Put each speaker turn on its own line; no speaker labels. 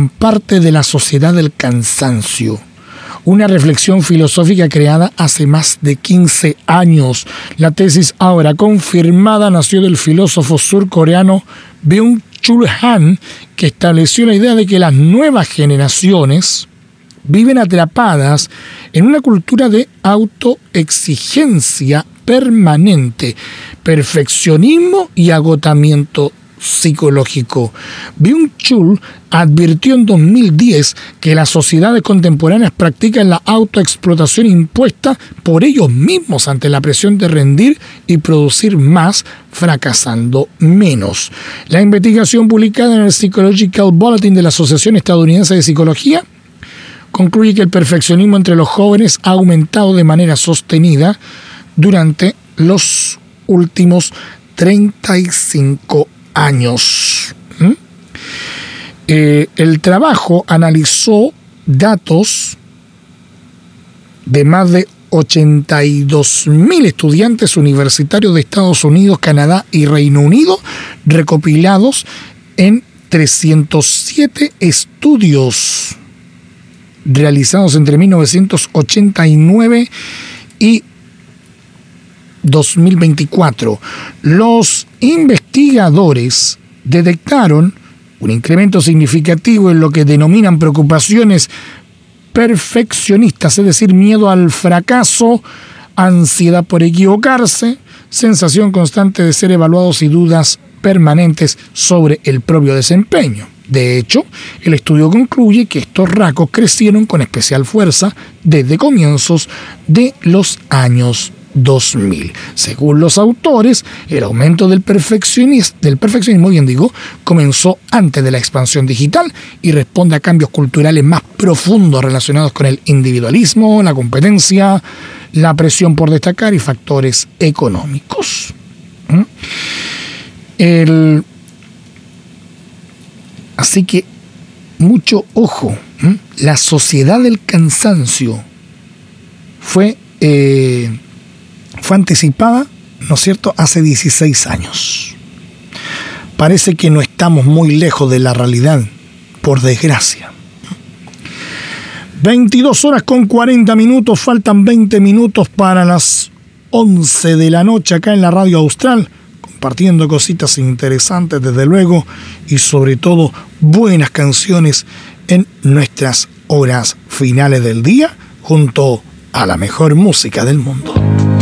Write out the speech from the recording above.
forman parte de la sociedad del cansancio. Una reflexión filosófica creada hace más de 15 años. La tesis ahora confirmada nació del filósofo surcoreano Byung-Chul Han, que estableció la idea de que las nuevas generaciones viven atrapadas en una cultura de autoexigencia permanente, perfeccionismo y agotamiento psicológico. Byung-Chul advirtió en 2010 que las sociedades contemporáneas practican la autoexplotación impuesta por ellos mismos ante la presión de rendir y producir más, fracasando menos. La investigación publicada en el Psychological Bulletin de la Asociación Estadounidense de Psicología concluye que el perfeccionismo entre los jóvenes ha aumentado de manera sostenida durante los últimos 35 años. El trabajo analizó datos de más de 82.000 estudiantes universitarios de Estados Unidos, Canadá y Reino Unido, recopilados en 307 estudios realizados entre 1989 y 2024. Los investigadores detectaron un incremento significativo en lo que denominan preocupaciones perfeccionistas, es decir, miedo al fracaso, ansiedad por equivocarse, sensación constante de ser evaluados y dudas permanentes sobre el propio desempeño. De hecho, el estudio concluye que estos rasgos crecieron con especial fuerza desde comienzos de los años 2000. Según los autores, el aumento del perfeccionismo, comenzó antes de la expansión digital y responde a cambios culturales más profundos relacionados con el individualismo, la competencia, la presión por destacar y factores económicos. Así que, mucho ojo. La sociedad del cansancio fue anticipada, ¿no es cierto?, hace 16 años. Parece que no estamos muy lejos de la realidad, por desgracia. 22 horas con 40 minutos, faltan 20 minutos para las 11 de la noche acá en la Radio Austral, compartiendo cositas interesantes desde luego y sobre todo buenas canciones en nuestras horas finales del día junto a la mejor música del mundo.